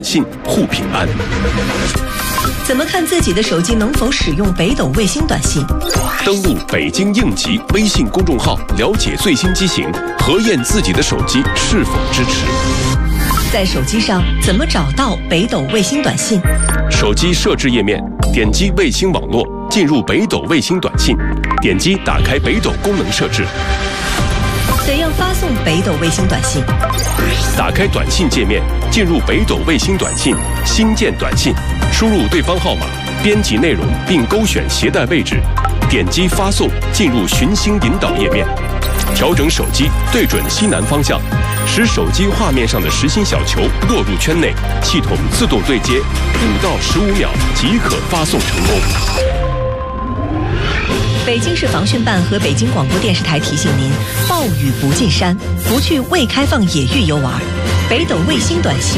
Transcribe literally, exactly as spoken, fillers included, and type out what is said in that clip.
信护平安。 怎么看自己的手机能否使用北斗卫星短信？ 登录北京应急微信公众号，了解最新机型，核验自己的手机是否支持。 在手机上怎么找到北斗卫星短信？ 手机设置页面，点击卫星网络，进入北斗卫星短信，点击打开北斗功能设置。 怎样发送北斗卫星短信？ 打开短信界面，进入北斗卫星短信，新建短信，输入对方号码，编辑内容并勾选携带位置，点击发送，进入寻星引导页面，调整手机对准西南方向，使手机画面上的实心小球落入圈内，系统自动对接，五到十五秒即可发送成功。 北京市防汛办和北京广播电视台提醒您：暴雨不进山，不去未开放野域游玩。北斗卫星短信